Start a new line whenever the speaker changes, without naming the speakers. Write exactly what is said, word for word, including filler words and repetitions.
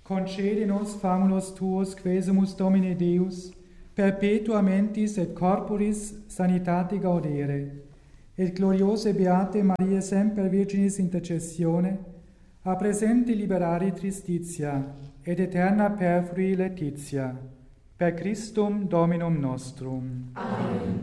concede nos famulus tuos, quesumus Domine Deus, perpetua mentis et corporis sanitate gaudere, et gloriose beate Maria semper Virginis intercessione, a presente liberare tristitia, et eterna perfrui laetitia, per Christum Dominum nostrum.
Amen.